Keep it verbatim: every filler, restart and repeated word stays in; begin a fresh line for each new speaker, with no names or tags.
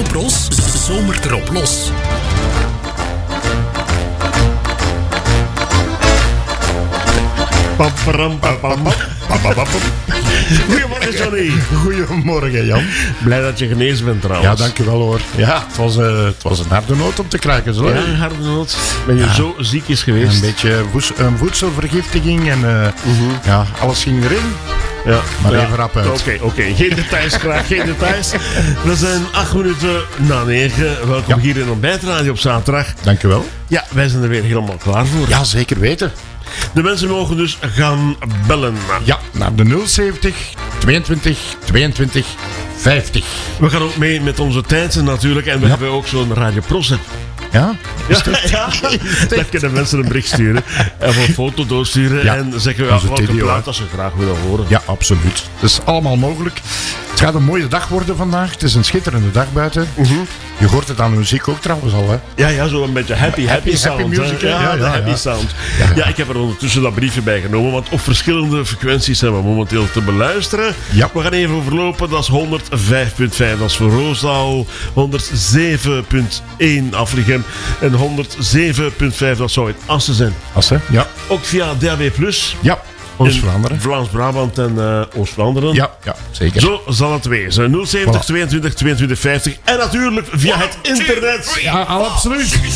Bros, zomer erop los.
Goedemorgen, Johnny.
Goedemorgen, Jan.
Blij dat je genezen bent trouwens.
Ja, dankjewel hoor. Ja, het was, uh, het was een harde noot om te krijgen. Zo.
Ja, een harde noot. Ben je ja. zo ziek is geweest?
Een beetje voes, een voedselvergiftiging en uh, uh-huh. ja, alles ging erin.
Ja,
maar
ja.
even rap uit.
Oké, okay, oké. Okay. Geen details, graag geen details. We zijn acht minuten na negen. Welkom ja. hier in Ontbijtradio op zaterdag.
Dankjewel.
Ja, wij zijn er weer helemaal klaar voor.
Ja, zeker weten.
De mensen mogen dus gaan bellen.
Ja, naar de nul zeventig tweeëntwintig tweeëntwintig vijftig.
We gaan ook mee met onze tijden natuurlijk. En we ja. hebben ook zo'n Radio Pro-set.
Ja?
Ja, ja. Dan kunnen mensen een bericht sturen. En een foto doorsturen. Ja. En zeggen we ja, welke video, plaat dat ze graag willen horen.
Ja, absoluut. Dat is allemaal mogelijk. Het gaat een mooie dag worden vandaag. Het is een schitterende dag buiten. Uh-huh. Je hoort het aan de muziek ook trouwens al, hè?
Ja, ja, zo een beetje happy, happy, happy sound.
Happy music,
ja, ja, de ja, happy ja. sound. Ja, ja. ja, ik heb er ondertussen dat briefje bij genomen. Want op verschillende frequenties zijn we momenteel te beluisteren. Ja. We gaan even overlopen. Dat is honderdvijf komma vijf. Dat is voor Roosendaal. honderdzeven komma één Aflichem. En honderdzeven komma vijf. Dat zou in Assen zijn.
Assen, ja.
Ook via D A B plus.
Ja. Oost-Vlaanderen.
Vlaams-Brabant en uh, Oost-Vlaanderen.
Ja, ja, zeker.
Zo zal het wezen. nul zeventig tweeëntwintig tweeëntwintig vijftig. En natuurlijk via het internet.
Ja, absoluut.